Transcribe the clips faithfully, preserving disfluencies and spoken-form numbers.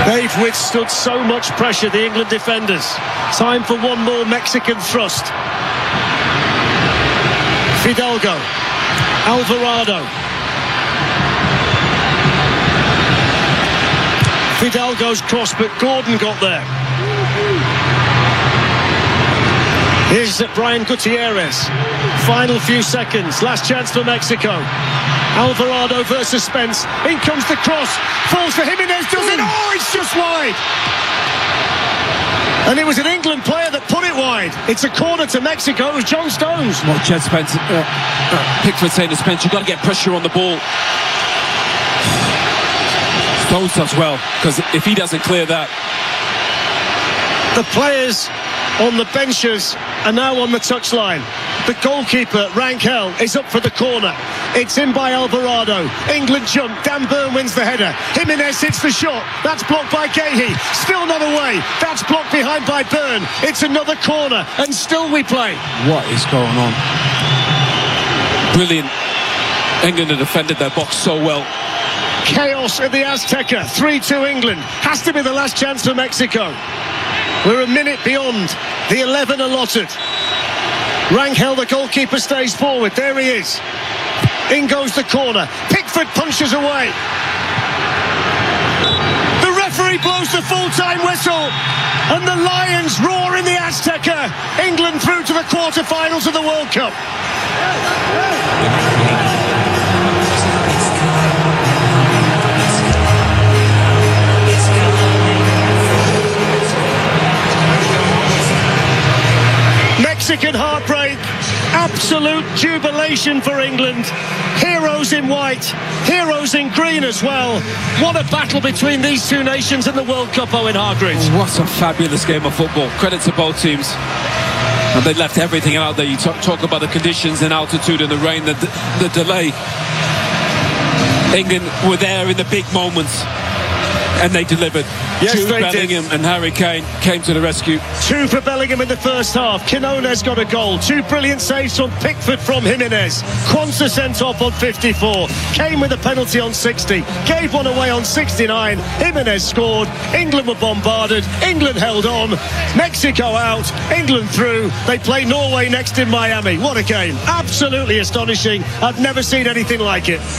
They've withstood so much pressure, the England defenders. Time for one more Mexican thrust. Fidalgo, Alvarado. Fidalgo's cross, but Gordon got there. Here's Brian Gutierrez. Final few seconds. Last chance for Mexico. Alvarado versus Spence. In comes the cross. Falls for Jimenez. Does it? Oh, it's just wide. And it was an England player that put it wide. It's a corner to Mexico. It was John Stones. Well, Jed Spence, uh, uh, Pickford saying to Spence, you've got to get pressure on the ball. Stones does well, because if he doesn't clear that. The players on the benches are now on the touchline. The goalkeeper, Rangel, is up for the corner. It's in by Alvarado. England jump. Dan Burn wins the header. Jimenez hits the shot. That's blocked by Gahey. Still not away. That's blocked behind by Burn. It's another corner, and still we play. What is going on? Brilliant. England have defended their box so well. Chaos at the Azteca. three two England. Has to be the last chance for Mexico. We're a minute beyond the eleven allotted. Rangel, the goalkeeper, stays forward. There he is. In goes the corner. Pickford punches away. The referee blows the full-time whistle. And the Lions roar in the Azteca. England through to the quarter-finals of the World Cup. Mexican heartbreak, absolute jubilation for England. Heroes in white, heroes in green as well. What a battle between these two nations in the World Cup, Owen Hargreaves. What a fabulous game of football. Credit to both teams. And they left everything out there. You talk, talk about the conditions and altitude and the rain, the, the delay. England were there in the big moments. And they delivered. Yes, Jude they Bellingham did. and Harry Kane came to the rescue. Two for Bellingham in the first half. Quinones got a goal. Two brilliant saves from Pickford from Jimenez. Quansah sent off on fifty-four. Kane with a penalty on sixty. Gave one away on sixty-nine. Jimenez scored. England were bombarded. England held on. Mexico out. England through. They play Norway next in Miami. What a game. Absolutely astonishing. I've never seen anything like it.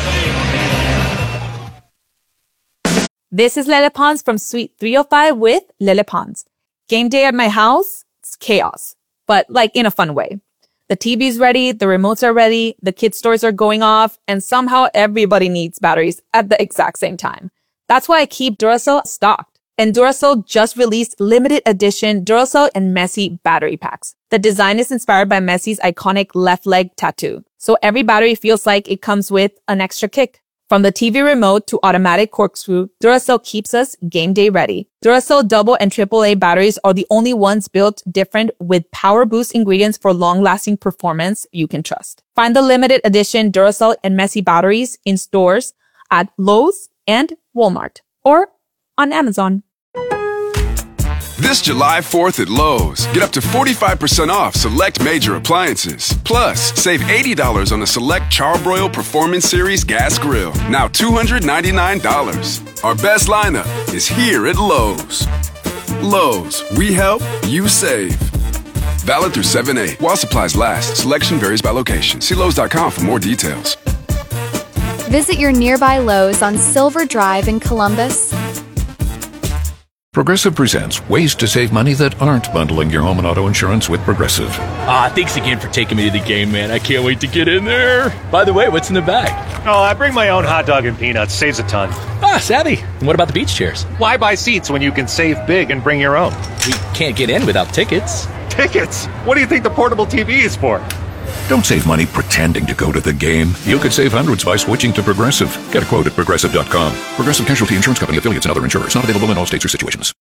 This is Lele Pons from Suite three oh five with Lele Pons. Game day at my house, it's chaos, but like in a fun way. The T V's ready, the remotes are ready, the kids' toys are going off, and somehow everybody needs batteries at the exact same time. That's why I keep Duracell stocked. And Duracell just released limited edition Duracell and Messi battery packs. The design is inspired by Messi's iconic left leg tattoo, so every battery feels like it comes with an extra kick. From the T V remote to automatic corkscrew, Duracell keeps us game day ready. Duracell double and triple A batteries are the only ones built different with power boost ingredients for long-lasting performance you can trust. Find the limited edition Duracell and Messi batteries in stores at Lowe's and Walmart or on Amazon. This July fourth at Lowe's, get up to forty-five percent off select major appliances. Plus, save eighty dollars on the select Charbroil Performance Series gas grill, now two hundred ninety-nine dollars. Our best lineup is here at Lowe's. Lowe's, we help, you save. Valid through seven eight. While supplies last, selection varies by location. See Lowe's dot com for more details. Visit your nearby Lowe's on Silver Drive in Columbus. Progressive presents ways to save money that aren't bundling your home and auto insurance with Progressive. Ah, thanks again for taking me to the game, man. I can't wait to get in there. By the way, what's in the bag? Oh, I bring my own hot dog and peanuts. Saves a ton. Ah, savvy. And what about the beach chairs? Why buy seats when you can save big and bring your own? We can't get in without tickets. Tickets? What do you think the portable T V is for? Don't save money pretending to go to the game. You could save hundreds by switching to Progressive. Get a quote at Progressive dot com. Progressive Casualty Insurance Company, affiliates, and other insurers. Not available in all states or situations.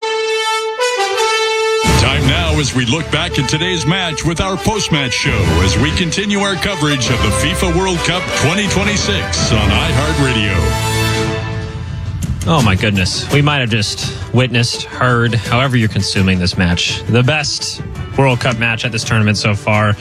Time now as we look back at today's match with our post-match show as we continue our coverage of the FIFA World Cup twenty twenty-six on iHeartRadio. Oh my goodness. We might have just witnessed, heard, however you're consuming this match, the best World Cup match at this tournament so far.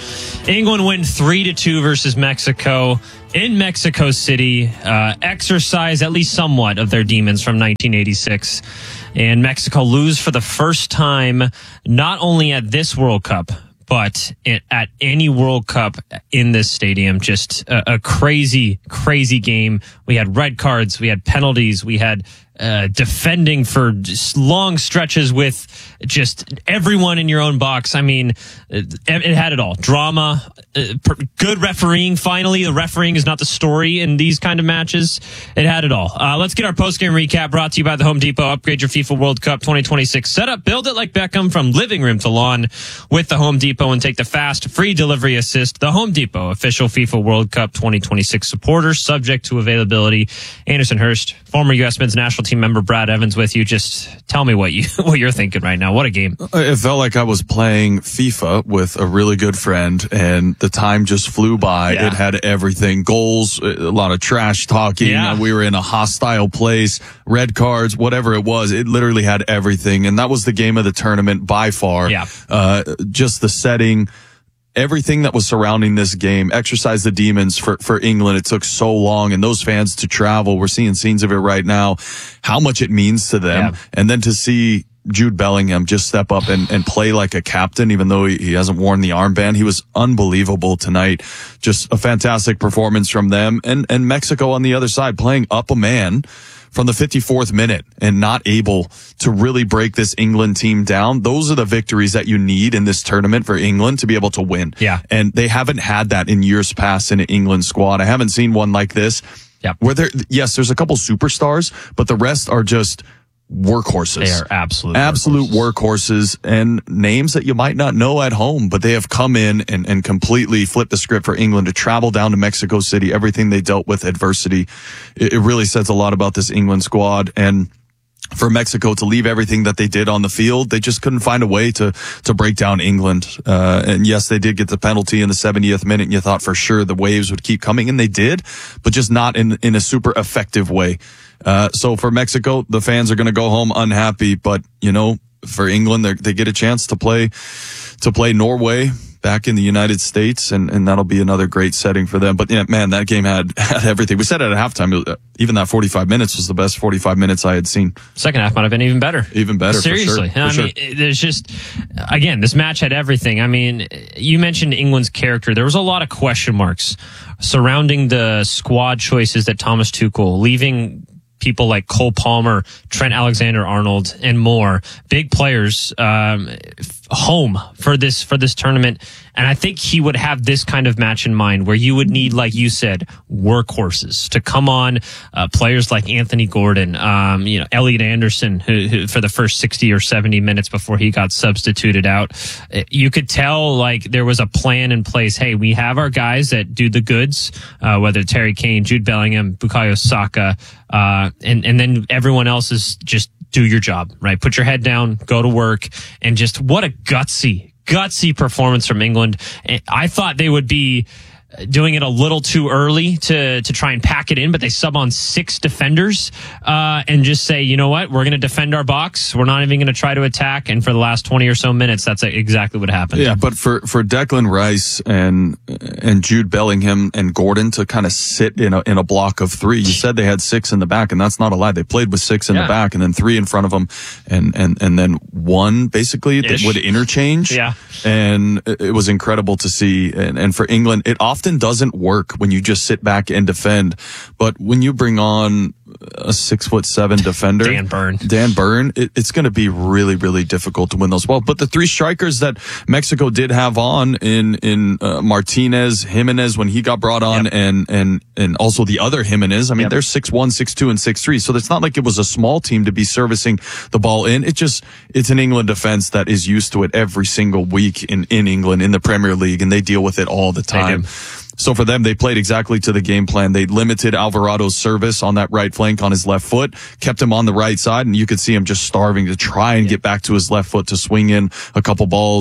England win three to two versus Mexico in Mexico City. Uh, exercise at least somewhat of their demons from nineteen eighty-six. And Mexico lose for the first time, not only at this World Cup, but at any World Cup in this stadium. Just a, a crazy, crazy game. We had red cards, we had penalties, we had uh, defending for just long stretches with just everyone in your own box. I mean, it, it had it all. Drama, uh, good refereeing. Finally, the refereeing is not the story in these kind of matches. It had it all. Uh, let's get our post-game recap brought to you by the Home Depot. Upgrade your FIFA World Cup twenty twenty-six setup. Build it like Beckham from living room to lawn with the Home Depot and take the fast, free delivery assist. The Home Depot, official FIFA World Cup twenty twenty-six supporter, subject to availability. Anderson Hurst, former U S men's national team member Brad Evans with you. Just tell me what you what you're thinking right now. What a game. It felt like I was playing FIFA with a really good friend, and the time just flew by. Yeah. It had everything. Goals, a lot of trash talking. Yeah. We were in a hostile place, red cards, whatever it was. It literally had everything, and that was the game of the tournament by far. Yeah. Uh, just the setting, everything that was surrounding this game. Exercise the demons for, for England. It took so long, and those fans to travel. We're seeing scenes of it right now, how much it means to them. Yeah. And then to see Jude Bellingham just step up and, and play like a captain, even though he, he hasn't worn the armband. He was unbelievable tonight. Just a fantastic performance from them. And, and Mexico on the other side playing up a man from the fifty-fourth minute and not able to really break this England team down. Those are the victories that you need in this tournament for England to be able to win. Yeah. And they haven't had that in years past in an England squad. I haven't seen one like this. Yep. Where there, yes, there's a couple superstars, but the rest are just workhorses. They are absolute absolute workhorses. workhorses and names that you might not know at home, but they have come in and, and completely flipped the script for England to travel down to Mexico City. Everything they dealt with adversity. It, it really says a lot about this England squad. And for Mexico to leave everything that they did on the field, they just couldn't find a way to to break down England. Uh, and yes, they did get the penalty in the seventieth minute, and you thought for sure the waves would keep coming, and they did, but just not in in a super effective way. Uh, so for Mexico, the fans are going to go home unhappy, but you know, for England, they get a chance to play to play Norway back in the United States, and, and that'll be another great setting for them. But yeah, man, that game had, had everything. We said it at halftime, even that forty-five minutes was the best forty-five minutes I had seen. Second half might have been even better. Even better, Seriously. for sure. I For mean, sure. there's just, again, this match had everything. I mean, you mentioned England's character. There was a lot of question marks surrounding the squad choices that Thomas Tuchel, leaving people like Cole Palmer, Trent Alexander-Arnold, and more big players um, home for this for this tournament. And I think he would have this kind of match in mind where you would need, like you said, workhorses to come on, uh, players like Anthony Gordon, um, you know, Elliot Anderson, who, who for the first sixty or seventy minutes before he got substituted out. You could tell like there was a plan in place. Hey, we have our guys that do the goods, uh, whether it's Harry Kane, Jude Bellingham, Bukayo Saka, uh, and, and then everyone else is just do your job, right? Put your head down, go to work, and just what a gutsy, gutsy performance from England. I thought they would be doing it a little too early to to try and pack it in, but they sub on six defenders uh, and just say, you know what, we're going to defend our box. We're not even going to try to attack. And for the last twenty or so minutes, that's exactly what happened. Yeah, but for, for Declan Rice and and Jude Bellingham and Gordon to kind of sit in a in a block of three, you said they had six in the back, and that's not a lie. They played with six in Yeah. the back, and then three in front of them, and and and then one basically that Ish. would interchange. Yeah. And it it was incredible to see. And, and for England, it often doesn't work when you just sit back and defend. But when you bring on a six foot seven defender, Dan Burn, Dan Burn, it, it's going to be really, really difficult to win those balls. But the three strikers that Mexico did have on in in uh, Martinez, Jimenez when he got brought on, Yep. and and and also the other Jimenez. I mean, Yep. they're six one, six two, and six three. So it's not like it was a small team to be servicing the ball in. It just it's an England defense that is used to it every single week in in England in the Premier League, and they deal with it all the time. So for them, they played exactly to the game plan. They limited Alvarado's service on that right flank on his left foot, kept him on the right side, and you could see him just starving to try and get back to his left foot to swing in a couple balls.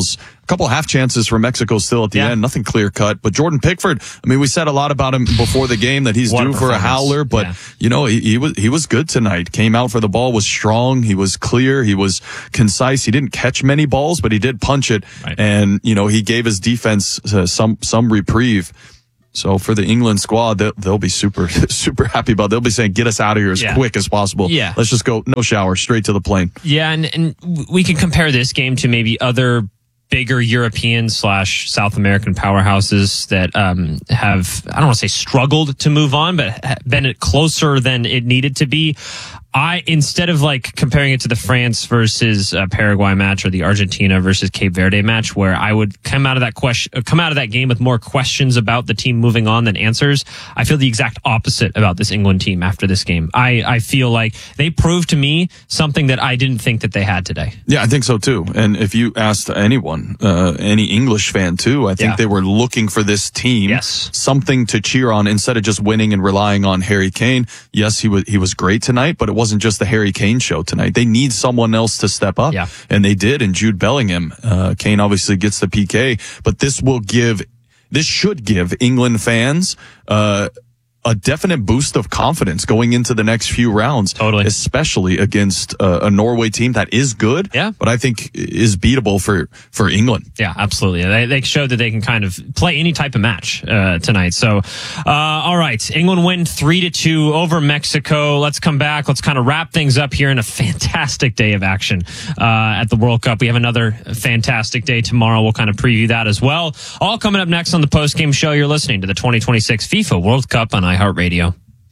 couple half chances for Mexico still at the Yeah. end. Nothing clear cut. But Jordan Pickford, I mean, we said a lot about him before the game that he's What a due for a performance. howler. But, Yeah. you know, he, he was he was good tonight. Came out for the ball, was strong. He was clear. He was concise. He didn't catch many balls, but he did punch it. Right. And, you know, he gave his defense uh, some some reprieve. So for the England squad, they'll, they'll be super, super happy about it. They'll be saying, get us out of here as Yeah. quick as possible. Yeah. Let's just go, no shower, straight to the plane. Yeah, and, and we can compare this game to maybe other bigger European slash South American powerhouses that um, have, I don't want to say struggled to move on, but ha- been closer than it needed to be. I, instead of like comparing it to the France versus uh, Paraguay match or the Argentina versus Cape Verde match, where I would come out of that question, come out of that game with more questions about the team moving on than answers, I feel the exact opposite about this England team after this game. I, I feel like they proved to me something that I didn't think that they had today. Yeah, I think so too. And if you asked anyone, uh, any English fan too, I think Yeah. they were looking for this team, Yes. something to cheer on instead of just winning and relying on Harry Kane. Yes, he was, he was great tonight, but it wasn't just the Harry Kane show tonight. They need someone else to step up. Yeah. And they did. And Jude Bellingham, uh, Kane obviously gets the P K, but this will give, this should give England fans, uh, a definite boost of confidence going into the next few rounds. Totally. Especially against uh, a Norway team that is good, Yeah. but I think is beatable for, for England. Yeah, absolutely. They, they showed that they can kind of play any type of match uh, tonight. So, uh, all right, England win three to two over Mexico. Let's come back. Let's kind of wrap things up here in a fantastic day of action uh, at the World Cup. We have another fantastic day tomorrow. We'll kind of preview that as well. All coming up next on the post game show. You're listening to the twenty twenty-six FIFA World Cup on iHeartRadio.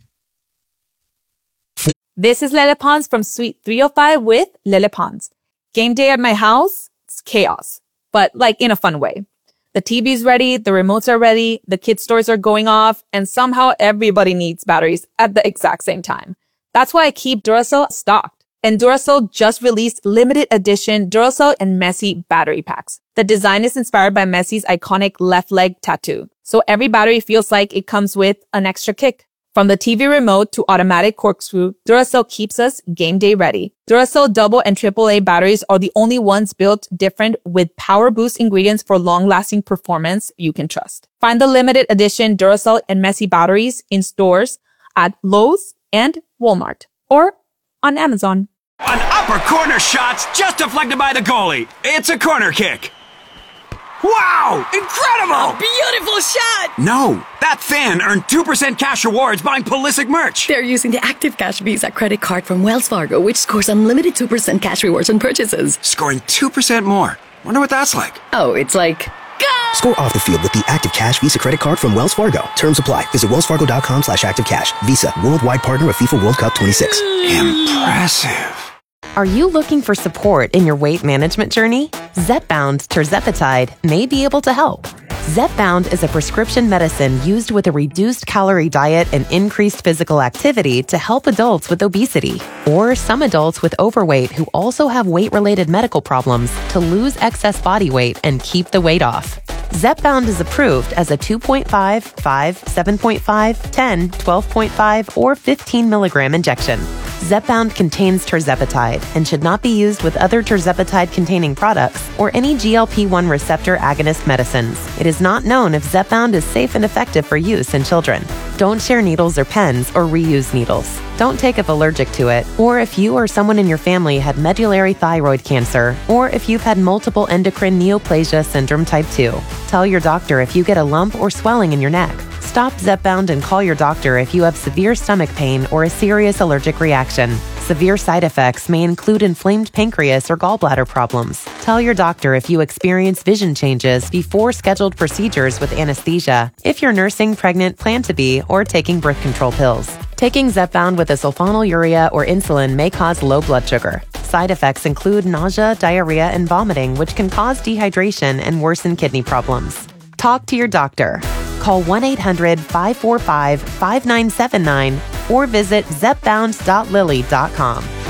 This is Lele Pons from Suite three oh five with Lele Pons. Game day at my house, it's chaos, but like in a fun way. The T V's ready, the remotes are ready, the kids' stores are going off, and somehow everybody needs batteries at the exact same time. That's why I keep Duracell stocked. And Duracell just released limited edition Duracell and Messi battery packs. The design is inspired by Messi's iconic left leg tattoo. So every battery feels like it comes with an extra kick. From the T V remote to automatic corkscrew, Duracell keeps us game day ready. Duracell double and triple A batteries are the only ones built different with power boost ingredients for long-lasting performance you can trust. Find the limited edition Duracell and Messi batteries in stores at Lowe's and Walmart or on Amazon. An upper corner shot's just deflected by the goalie. It's a corner kick. Wow! Incredible! Beautiful shot! No, that fan earned two percent cash rewards buying Pulisic merch. They're using the Active Cash Visa credit card from Wells Fargo, which scores unlimited two percent cash rewards on purchases. Scoring two percent more. Wonder what that's like. Oh, it's like... Score off the field with the Active Cash Visa credit card from Wells Fargo. Terms apply. Visit wellsfargo.com slash active cash. Visa, worldwide partner of FIFA World Cup twenty-six. Impressive. Are you looking for support in your weight management journey? Zepbound tirzepatide may be able to help. Zepbound is a prescription medicine used with a reduced calorie diet and increased physical activity to help adults with obesity or some adults with overweight who also have weight-related medical problems to lose excess body weight and keep the weight off. Zepbound is approved as a two point five, five, seven point five, ten, twelve point five, or fifteen milligram injection. Zepbound contains tirzepatide and should not be used with other tirzepatide-containing products or any G L P one receptor agonist medicines. It is not known if Zepbound is safe and effective for use in children. Don't share needles or pens or reuse needles. Don't take if allergic to it, or if you or someone in your family had medullary thyroid cancer, or if you've had multiple endocrine neoplasia syndrome type two. Tell your doctor if you get a lump or swelling in your neck. Stop Zepbound and call your doctor if you have severe stomach pain or a serious allergic reaction. Severe side effects may include inflamed pancreas or gallbladder problems. Tell your doctor if you experience vision changes before scheduled procedures with anesthesia, if you're nursing, pregnant, plan to be, or taking birth control pills. Taking Zepbound with a sulfonylurea or insulin may cause low blood sugar. Side effects include nausea, diarrhea, and vomiting, which can cause dehydration and worsen kidney problems. Talk to your doctor. Call one eight hundred, five four five, five nine seven nine or visit zepbound dot lilly dot com.